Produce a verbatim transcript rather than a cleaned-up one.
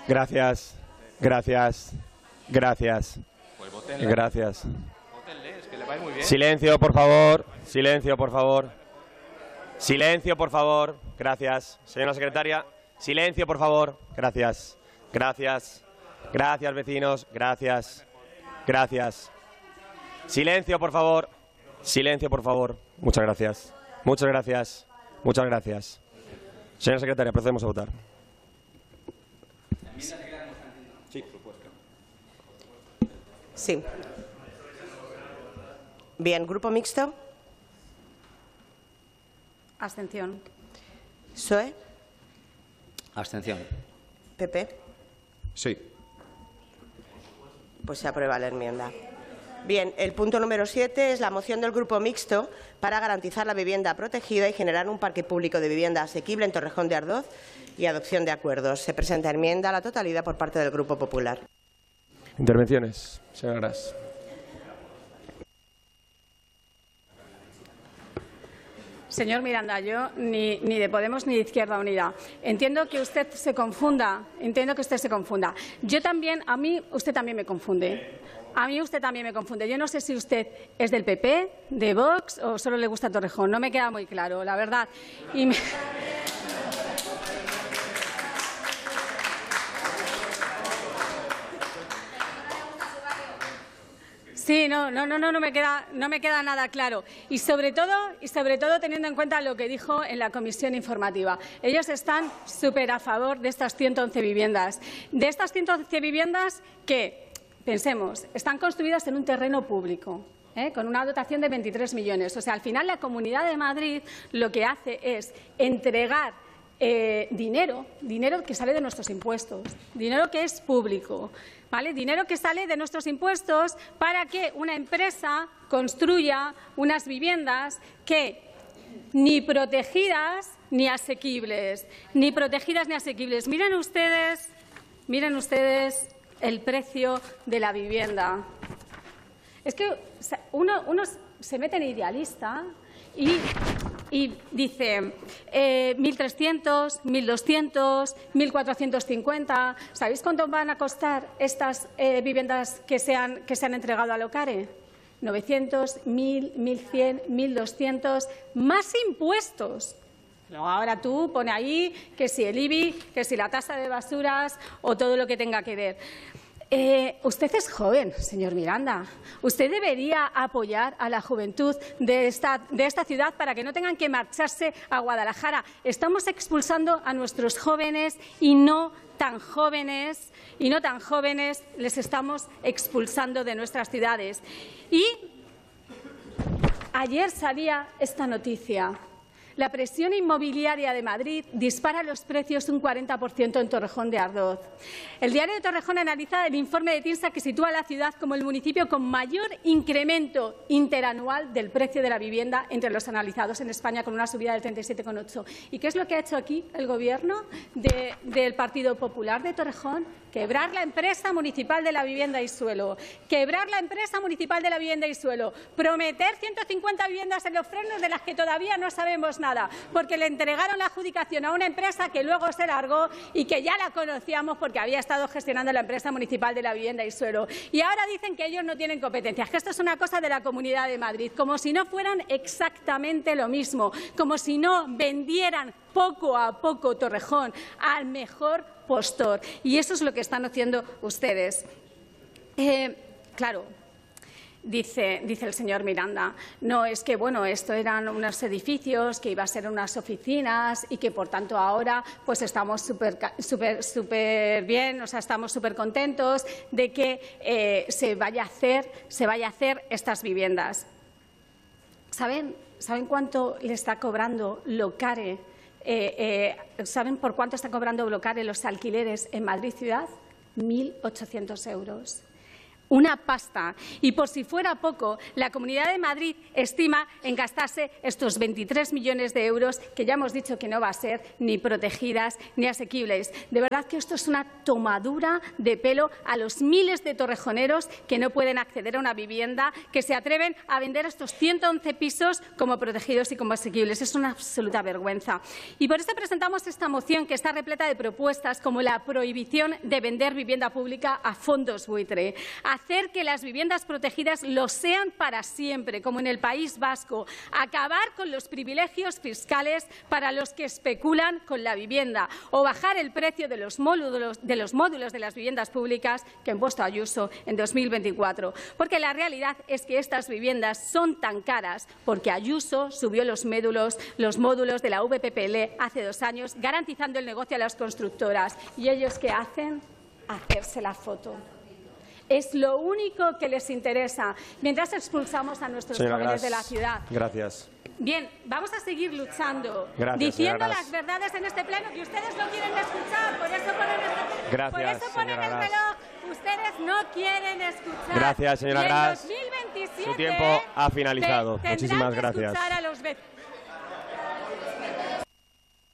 Gracias, gracias, gracias, gracias. Silencio, por favor, silencio, por favor. Silencio, por favor. Gracias. Señora secretaria, silencio, por favor. Gracias, gracias, gracias, vecinos, gracias, gracias. Silencio, por favor. Silencio, por favor. Muchas gracias. Muchas gracias. Muchas gracias. Señora secretaria, procedemos a votar. Sí, propuesta. Sí. Bien, ¿grupo mixto? Abstención. P S O E. Abstención. P P. Sí. Pues se aprueba la enmienda. Bien, el punto número siete es la moción del Grupo Mixto para garantizar la vivienda protegida y generar un parque público de vivienda asequible en Torrejón de Ardoz y adopción de acuerdos. Se presenta enmienda a la totalidad por parte del Grupo Popular. Intervenciones. Señora Gras. Señor Miranda, yo ni, ni de Podemos ni de Izquierda Unida. Entiendo que usted se confunda. Entiendo que usted se confunda. Yo también, a mí usted también me confunde. A mí usted también me confunde. Yo no sé si usted es del P P, de Vox o solo le gusta Torrejón. No me queda muy claro, la verdad. Y me... Sí, no, no, no, no, no me queda, no me queda nada claro. Y sobre todo, y sobre todo teniendo en cuenta lo que dijo en la comisión informativa. Ellos están súper a favor de estas ciento once viviendas. De estas ciento once viviendas que, pensemos, están construidas en un terreno público, ¿eh? Con una dotación de veintitrés millones. O sea, al final la Comunidad de Madrid lo que hace es entregar Eh, dinero, dinero que sale de nuestros impuestos, dinero que es público, ¿vale? Dinero que sale de nuestros impuestos para que una empresa construya unas viviendas que ni protegidas ni asequibles, ni protegidas ni asequibles. Miren ustedes, miren ustedes el precio de la vivienda. Es que uno, uno se mete en idealista y Y dice eh, mil trescientos, mil doscientos, mil cuatrocientos cincuenta. ¿Sabéis cuánto van a costar estas eh, viviendas que se, han, que se han entregado a Locare? novecientos, mil, mil cien, mil doscientos, más impuestos. No, ahora tú pone ahí que si el I B I, que si la tasa de basuras o todo lo que tenga que ver. Eh, usted es joven, señor Miranda. Usted debería apoyar a la juventud de esta, de esta ciudad para que no tengan que marcharse a Guadalajara. Estamos expulsando a nuestros jóvenes y no tan jóvenes, y no tan jóvenes les estamos expulsando de nuestras ciudades. Y ayer salía esta noticia. La presión inmobiliaria de Madrid dispara los precios un cuarenta por ciento en Torrejón de Ardoz. El diario de Torrejón analiza el informe de TINSA que sitúa a la ciudad como el municipio con mayor incremento interanual del precio de la vivienda entre los analizados en España, con una subida del treinta y siete coma ocho. ¿Y qué es lo que ha hecho aquí el Gobierno de, del Partido Popular de Torrejón? Quebrar la empresa municipal de la vivienda y suelo. Quebrar la empresa municipal de la vivienda y suelo. Prometer ciento cincuenta viviendas en Los Frenos de las que todavía no sabemos nada. Nada, porque le entregaron la adjudicación a una empresa que luego se largó y que ya la conocíamos porque había estado gestionando la empresa municipal de la vivienda y suelo. Y ahora dicen que ellos no tienen competencias, que esto es una cosa de la Comunidad de Madrid, como si no fueran exactamente lo mismo, como si no vendieran poco a poco Torrejón al mejor postor. Y eso es lo que están haciendo ustedes. Eh, claro. Dice, dice el señor Miranda, no, es que bueno, esto eran unos edificios, que iba a ser unas oficinas y que por tanto ahora pues estamos súper súper súper bien, o sea, estamos súper contentos de que eh, se vaya a hacer, se vaya a hacer estas viviendas. ¿Saben, ¿saben cuánto le está cobrando Locare? Eh, eh, ¿Saben por cuánto está cobrando Locare los alquileres en Madrid ciudad? mil ochocientos euros. una pasta. Y por si fuera poco, la Comunidad de Madrid estima en gastarse estos veintitrés millones de euros que ya hemos dicho que no va a ser ni protegidas ni asequibles. De verdad que esto es una tomadura de pelo a los miles de torrejoneros que no pueden acceder a una vivienda, que se atreven a vender estos ciento once pisos como protegidos y como asequibles. Es una absoluta vergüenza. Y por eso presentamos esta moción que está repleta de propuestas como la prohibición de vender vivienda pública a fondos buitre, hacer que las viviendas protegidas lo sean para siempre, como en el País Vasco, acabar con los privilegios fiscales para los que especulan con la vivienda o bajar el precio de los módulos de, los módulos de las viviendas públicas que ha impuesto Ayuso en dos mil veinticuatro. Porque la realidad es que estas viviendas son tan caras porque Ayuso subió los módulos, los módulos de la V P P L hace dos años, garantizando el negocio a las constructoras. ¿Y ellos qué hacen? Hacerse la foto. Es lo único que les interesa, mientras expulsamos a nuestros Señora jóvenes Gras, de la ciudad. Gracias. Bien, vamos a seguir luchando, Gracias, diciendo señora Gras. las verdades en este pleno que ustedes no quieren escuchar, por eso ponen, este, Gracias, por eso ponen señora el Gras. reloj. Ustedes no quieren escuchar. Gracias, señora Y en Gras. dos mil veintisiete Su tiempo ha finalizado. te- tendrán Muchísimas que gracias. escuchar a los vecinos.